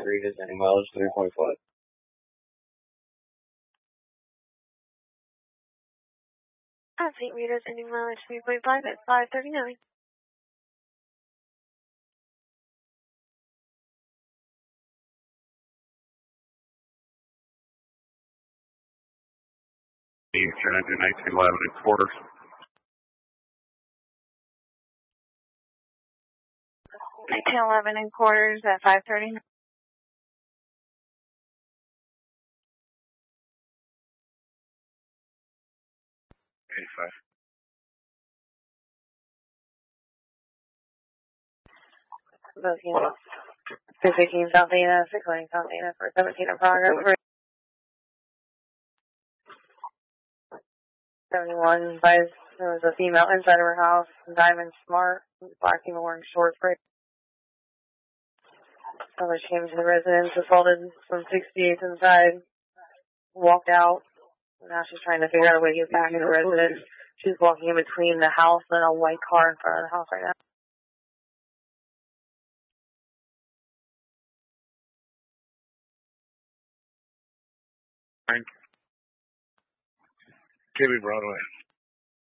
Meters, any mileage, 3.5. At St. Rita's, ending mileage 3.5 at 5:39. Trying to do 1911 ¼ 1911 ¼ at 5:39. Both units. 215 South Dana, 620 South Dana for 17 in progress. 71 advised there was a female inside of her house, Diamond Smart, black female wearing shorts, right? So she came to the residence, assaulted from 68th inside, walked out. Now she's trying to figure out a way to get back in the residence. She's walking in between the house and a white car in front of the house right now. KB Broadway.